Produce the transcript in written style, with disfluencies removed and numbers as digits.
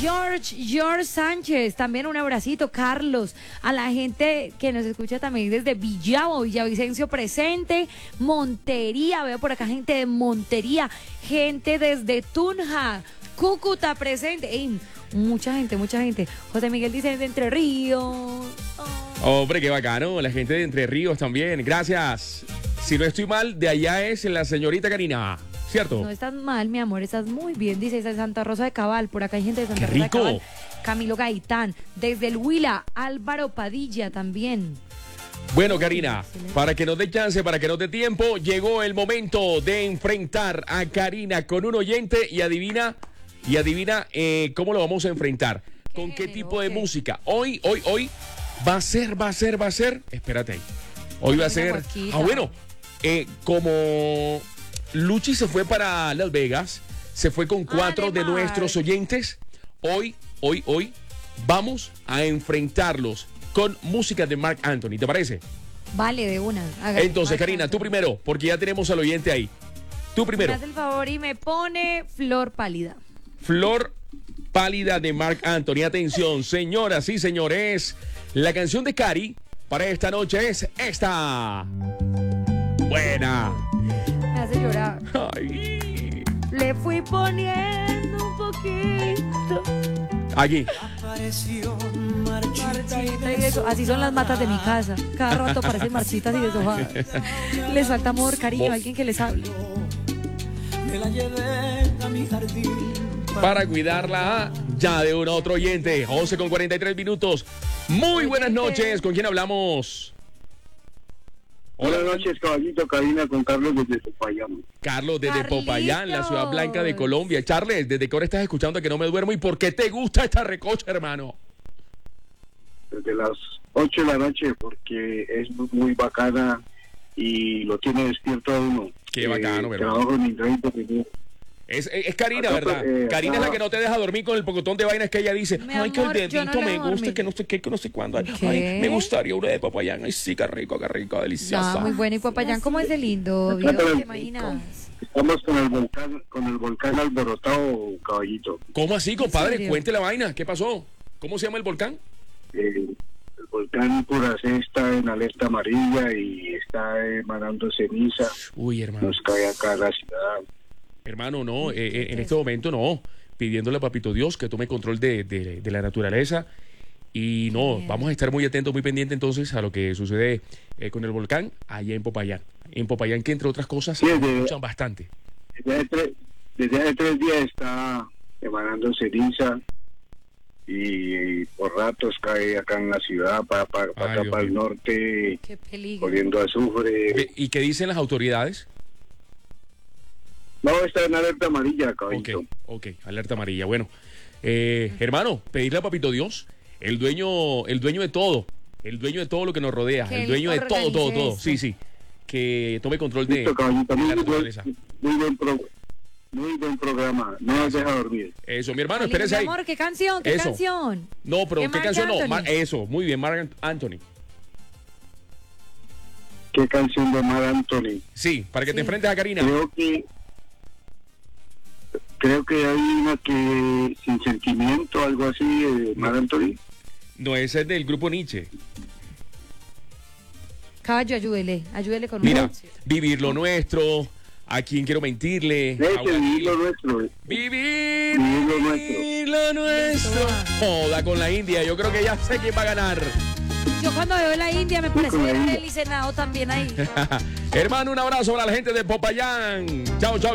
George Sánchez, también un abracito, Carlos, a la gente que nos escucha también desde Villavicencio presente, Montería, veo por acá gente de Montería, gente desde Tunja, Cúcuta presente, ey, mucha gente, José Miguel dice de Entre Ríos. Hombre, qué bacano, la gente de Entre Ríos también, gracias. Si no estoy mal, de allá es la señorita Karina, ¿cierto? No estás mal, mi amor, estás muy bien. Dice de Santa Rosa de Cabal, por acá hay gente de Santa ¡Qué Rosa rico! de Cabal. Camilo Gaitán, desde el Huila, Álvaro Padilla también. Bueno, Karina, para que nos dé chance, para que nos dé tiempo, llegó el momento de enfrentar a Karina con un oyente y adivina cómo lo vamos a enfrentar. ¿Con qué tipo de música? Hoy va a ser, espérate ahí. Hoy va a ser, como Luchi se fue para Las Vegas, se fue con 4 de nuestros oyentes, hoy vamos a enfrentarlos con música de Marc Anthony, ¿te parece? Vale, de una. Entonces, Karina, tú primero, porque ya tenemos al oyente ahí. Tú primero. Me hace el favor y me pone Flor Pálida. Flor Pálida de Marc Anthony. Atención, señoras y señores, la canción de Cari para esta noche es esta. Buena. Me hace llorar. Ay. Le fui poniendo un poquito. Aquí. Marchita y eso. Así son las matas de mi casa. Cada rato parecen marchitas y deshojadas. Les falta amor, cariño, alguien que les hable. Me la llevé a mi jardín. Para cuidarla ya de un otro oyente. 11:43 minutos. Muy buenas noches. ¿Con quién hablamos? Hola. Buenas noches, caballito, Karina, con Carlos desde Popayán. Carlos desde Carlitos. Popayán, la ciudad blanca de Colombia. Charles, ¿desde qué hora estás escuchando Que No Me Duermo? ¿Y por qué te gusta esta recocha, hermano? Desde las 8 de la noche, porque es muy bacana y lo tiene despierto a uno. Qué bacano, ¿verdad? Trabajo en mi Es Karina, Acá, ¿verdad? Karina es la que no te deja dormir con el pocotón de vainas que ella dice. Mi Ay, que el amor, yo dedito no me le gusta, dormí. que no sé qué, que no sé cuándo. Ay, ¿Qué? me gustaría uno de Popayán. Ay, sí, qué rico, deliciosa. Muy bueno. Y Popayán, ¿cómo es de lindo? Dios, pero- ¿te imaginas? Estamos con el volcán alborotado, caballito. ¿Cómo así, compadre? serio? Cuente la vaina. ¿Qué pasó? ¿Cómo se llama el volcán? El volcán Puracé está en alerta amarilla y está emanando ceniza. Uy, hermano. Nos cae acá a la ciudad. Hermano, no, en este momento no. Pidiéndole a Papito Dios que tome control de la naturaleza. Y no, Bien. vamos a estar muy atentos, muy pendientes entonces a lo que sucede con el volcán allá en Popayán. En Popayán, que entre otras cosas, Sí, escuchan bastante. Desde hace 3 días está emanando ceniza y por ratos cae acá en la ciudad, para Ay, acá Dios para el mío. norte, Qué peligro. poniendo azufre. ¿Y qué dicen las autoridades? No, está en alerta amarilla, caballito. Ok, alerta amarilla. Bueno, hermano, pedirle a Papito Dios, el dueño de todo lo que nos rodea, Que el él dueño de todo. organice esto. Sí, que tome control de Listo, caballito, la naturaleza. muy buen programa, no nos deja dormir. Eso, mi hermano, Ay, espérese mi ahí. amor, ¿qué canción? ¿Qué Eso. canción? No, pero ¿Qué ¿qué Marc canción no? Anthony? Eso, muy bien, Marc Anthony. ¿Qué canción de Mar Anthony? Sí, para que te Sí. enfrentes a Karina. Creo que hay una que Sin Sentimiento, algo así, de Mar Anthony. No, ese es del grupo Nietzsche. Caballo, ayúdele con un Mira, anuncio. Vivir lo nuestro, A quién quiero mentirle. Vivir lo nuestro. Vivir Vivir lo nuestro. Joda con la India, yo creo que ya sé quién va a ganar. Yo cuando veo la India me parece con la ver India. el Senado también ahí. Hermano, un abrazo para la gente de Popayán. Chao, chao.